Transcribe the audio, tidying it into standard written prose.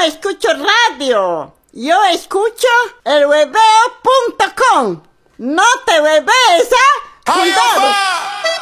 escucho radio. Yo escucho elhueveo.com. No te hueves, ¿ah? ¡Cuidado!